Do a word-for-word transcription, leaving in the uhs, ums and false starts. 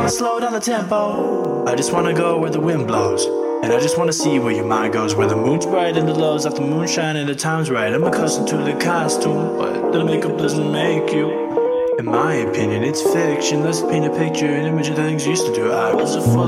wanna slow down the tempo. I just wanna go where the wind blows. And I just wanna see where your mind goes, where the moon's bright and the love's off the moonshine and the time's right. I'm accustomed to the costume, but the makeup doesn't make you. In my opinion, it's fiction. Let's paint a picture, an image of things you used to do. I was a fool.